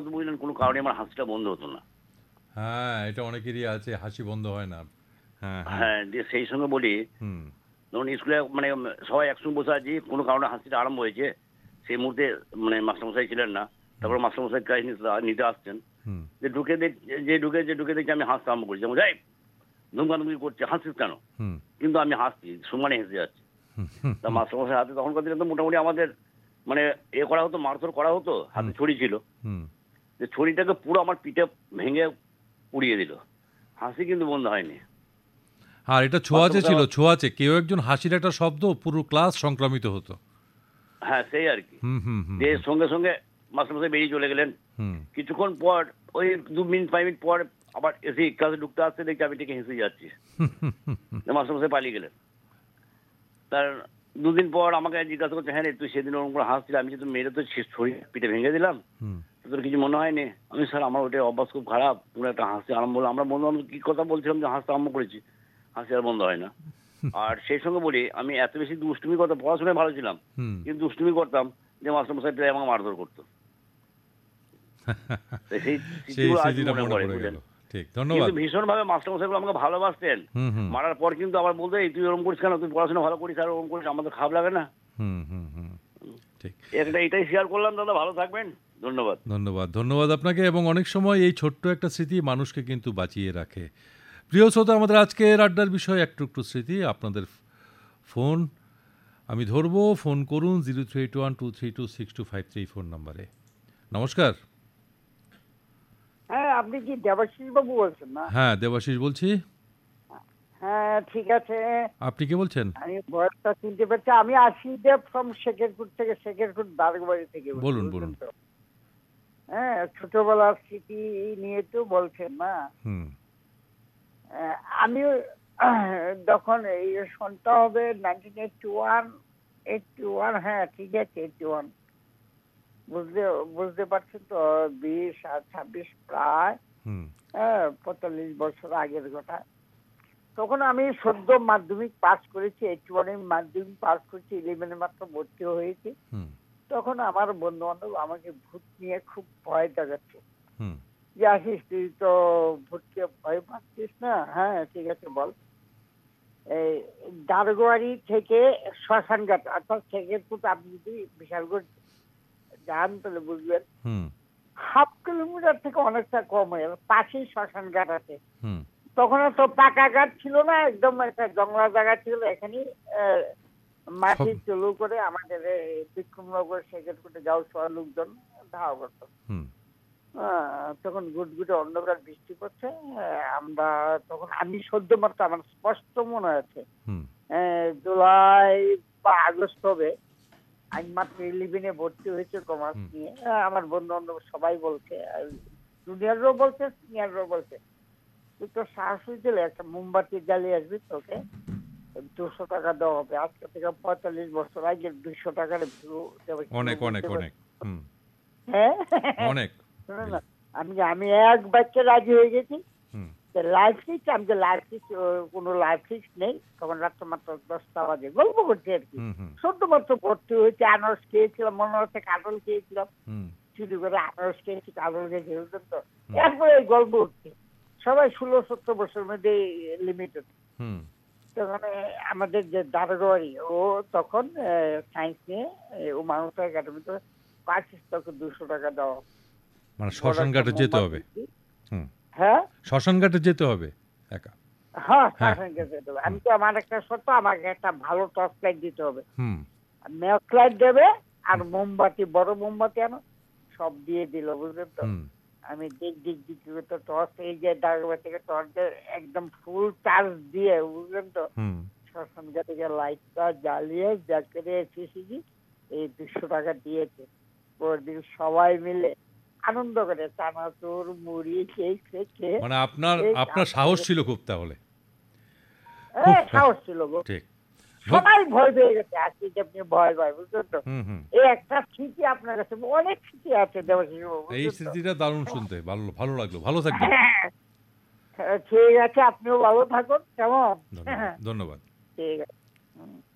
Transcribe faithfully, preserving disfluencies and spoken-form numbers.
তো বুঝলেন কোনো কারণে আমার হাসিটা বন্ধ হতো না। হ্যাঁ, এটা অনেকেরই আছে, হাসি বন্ধ হয় না। হ্যাঁ, হ্যাঁ। হ্যাঁ, দিয়ে সেই সঙ্গে বলি হুম। ধরুন স্কুলে মানে সবাই একসঙ্গে বসে আছি, কোনো কারণে হাসিটা আরম্ভ হয়েছে, সেই মুহূর্তে মানে মাস্টারমশাই ছিলেন না, হুম। তারপর মাস্টারমশাই ক্লাস নিতে নিতে আসছেন, হুম। যে ঢুকে দেখ যে ঢুকে যে ঢুকে দেখছি আমি হাসতে আরম্ভ করছি, যেমন যাই ধুমকাধুমকি করছে, হাসছিস কেন? হুম। কিন্তু আমি হাসছি, সমানে হেসে যাচ্ছি। তা মাস্টারমশাই হাতে তখনকার দিনে তো মোটামুটি আমাদের মানে এ করা হতো, মারধর করা হতো, হাতে হুম। ছড়ি ছিল, হুম। যে ছড়িটাকে পুরো আমার পিঠে ভেঙে উড়িয়ে দিল, হাসি কিন্তু বন্ধ হয়নি। আর এটা ছোঁয়াচে মাস্টারমশাই ছিল, আমার- ছোঁয়াচে। কেউ একজন হাসির একটা শব্দ পুরো ক্লাস সংক্রামিত হতো। হ্যাঁ সেই আর কি। হুম হুম হুম যে হুম। সঙ্গে সঙ্গে মাস্টারমশাই বেরিয়ে চলে গেলেন। হুম। কিছুক্ষণ পর ওই দু মিনিট পাঁচ মিনিট পর আবার এসে ক্লাসে ঢুকতে আসতে দেখছি আমি ঠিক হেসে যাচ্ছি, মাস্টারমশাই পালিয়ে গেলেন। তার দুদিন পর আমাকে জিজ্ঞাসা করছে, হ্যাঁ রে তুই সেদিন ওরকম করে হাসছিলি, আমি যে তুমি মেরে তো শরীর পিঠে ভেঙে দিলাম, হুম। তোর কিছু মনে হয়নি? আমি স্যার আমার ওটা অভ্যাস খুব খারাপ, পুরো একটা হাসি আরম্ভ হলো, আমরা বন্ধু আমি কি কথা বলছিলাম যে হাসতে আরম্ভ করেছি, হাসি আর বন্ধ হয় না। আর সেই সঙ্গে বলি আমি এত বেশি দুষ্টুমি করতাম, পড়াশোনায় ভালো ছিলাম হুম। কিন্তু দুষ্টুমি করতাম, যে মাস্টারমশাই প্রায় আমাকে মারধর করতো। তো সেই সেই স্মৃতিগুলো আজ স্মৃতিটা মনে মনে পড়ে পড়ে গেল। বুঝলেন। ঠিক, কিন্তু ধন্যবাদ। ভীষণভাবে মাস্টারমশাইগুলো আমাকে ভালোবাসতেন। হুম হুম মারার পর কিন্তু আবার বলতো, এই তুই ওরকম করিস কেন, তুই পড়াশোনা ভালো করিস আর ওরকম করিস, আমাদের খারাপ লাগে না। হুম হুম হুম। ঠিক। একটা এটাই শেয়ার করলাম দাদা, ভালো থাকবেন, ধন্যবাদ। ধন্যবাদ, ধন্যবাদ আপনাকে। এবং অনেক সময় এই ছোট্ট একটা স্মৃতি মানুষকে কিন্তু বাঁচিয়ে রাখে। প্রিয় শ্রোতা, আমাদের আজকের আড্ডার বিষয় একটু একটু স্মৃতি। আপনাদের ফোন আমি ধরবো, ফোন করুন zero three eight one two three two six two five three phone নাম্বারে। নমস্কার। হ্যাঁ, আপনি কি দেবাশিস বাবু বলছেন না? হ্যাঁ, দেবাশিস বলছি। হ্যাঁ ঠিক আছে, আপনি কে বলছেন? আমি বয়সটা চিনতে পারছি। আমি আসি দেব ফ্রম শেখেরপুর থেকে, শেখেরপুর দারগবাড়ি থেকে বলছি, বলুন বুঝলেন বলুন। তো? হ্যাঁ, ছোটবেলার স্মৃতি নিয়ে তো বলছেন না। হুম আহ, আমিও যখন এই সনটা হবে nineteen eighty one eighty one হ্যাঁ ঠিক আছে এইটটি ওয়ান, বুঝতে বুঝতে পারছেন তো, বিশ আর ছাব্বিশ প্রায় হুম হ্যাঁ পঁয়তাল্লিশ বছর আগের কথা। তখন আমি সদ্য মাধ্যমিক পাস করেছি, এইটটি ওয়ানে মাধ্যমিক পাস করেছি, ইলেভেনে মাত্র ভর্তি হয়েছি। হুম তখন আমার বন্ধু বান্ধব আমাকে ভূত নিয়ে খুব ভয় দেখাচ্ছে, হুম যে আসিস তুই তো ভূতকে ভয় পাচ্ছিস না, হ্যাঁ ঠিক আছে বল। এই দারোগাড়ি থেকে শ্মশানঘাট অর্থাৎ শেখেরপুর, আপনি যদি বিশালগড় যান তাহলে বুঝবেন হুম হাফ কিলোমিটার থেকে অনেকটা কম হয়ে গেল, পাশেই শ্মশানঘাট আছে। হুম তখন তো পাকা ঘাট ছিল না, একদম একটা জঙ্গলা জায়গা ছিল, এখানে মাটি সব- চলু করে আমাদের এই বিক্রমনগর শেখেরপুরে যাওয়া সবার লোকজন ধাওয়া করতো। হুম আহ, তখন গুটগুটে অন্ধকার বৃষ্টি পড়ছে, আহ, আমরা তখন আমি সদ্য মাত্র, আমার স্পষ্ট মনে আছে হুম আহ, জুলাই বা আগস্ট হবে, আমি মাত্র ইলেভেনে ভর্তি হয়েছে কমার্স হুম নিয়ে। আহ, আমার বন্ধু বান্ধব সবাই বলছে, জুনিয়ররাও বলছে সিনিয়ররাও বলছে, তুই তো সাহস হয়েছিল একটা মোমবাতি জ্বালিয়ে আসবি, তোকে দুশো টাকা দেওয়া হবে। আজকে থেকে পঁয়তাল্লিশ বছর আগে দুশো টাকার ভ্যালু দেবে কেউ অনেক অনেক বুঝতে পারছে? অনেক। হুম হ্যাঁ অনেক। শোনো না, আমি আমি এক বাচ্চা রাজি হয়ে গেছি। হুম লাইফ সিক্স, আমি যে লাইফ সিক্স, কোনো লাইফ সিক্স নেই তখন, রাত্র মাত্র দশটা বাজে, গল্প করছি আর কি। হুম হুম সদ্য মাত্র ভর্তি হয়েছে, আনারস খেয়েছিলাম, মনে হচ্ছে কাটল খেয়েছিলাম, হুম চুরি করে আনারস খেয়েছি, কাটল খেয়েছি, বুঝলেন তো। হুম। এরপরে এই গল্প হচ্ছে, সবাই ষোলো সত্তর বছরের মধ্যে লিমিটেড। হুম তখন আমাদের যে দারোগাড়ি, ও তখন সায়েন্স নিয়ে এ, ও মানুষ একাডেমিতে পাঁচিশ তোকে দুশো টাকা দেওয়া। মানে বড় শ্মশান একটা ঘাটে যেতে হবে। মোমবাতি। হুম হ্যাঁ শ্মশান ঘাটে যেতে হবে একা। হ্যাঁ হ্যাঁ। শাসন যেতে হবে। আমি তো, আমার একটা শর্ত, আমাকে একটা ভালো টর্চ লাইট দিতে হবে, হুম ম্যাচ লাইট দেবে, আর মোমবাতি, বড় মোমবাতি আনো, সব দিয়ে দিল, বুঝলেন তো। হুম আমি দিক দিক দিক করতে টর্চ, এই যে দারোগা থেকে টর্চ একদম ফুল চার্জ দিয়ে, বুঝলেন তো, হুম শ্মশান থেকে লাইটটা জ্বালিয়ে যা করে এসেছি, এই দুশো টাকা দিয়েছে। পরদিন সবাই মিলে আনন্দ করে চানাচুর মুড়ি খেয়ে খেয়ে খেয়ে মানে আপনার এই আপনার সাহস ছিল খুব তাহলে। খুব হ্যাঁ, সাহস ছিল গো। ঠিক। সবাই ভয় পেয়ে গেছে, আজকে যে আপনি ভয় পায়, বুঝলেন তো। হুম হুম এই একটা স্মৃতি আপনার কাছে, অনেক স্মৃতি আছে দেবাশিস বাবু, এই বুঝলেন তো। স্মৃতিটা দারুণ শুনতে, ভালো ভালো লাগলো। ভালো থাকবেন। হ্যাঁ, ঠিক আছে, আপনিও ভালো থাকুন, কেমন? ধন্যবাদ ধন্যবাদ। ঠিক আছে। হুম।